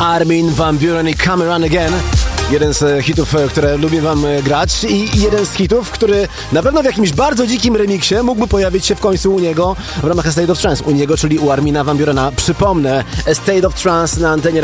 Armin van Buuren i Come Run Again. Jeden z hitów, które lubię wam grać i jeden z hitów, który na pewno w jakimś bardzo dzikim remiksie mógłby pojawić się w końcu u niego w ramach A State of Trance. U niego, czyli u Armina van Buurena. Przypomnę, A State of Trance na antenie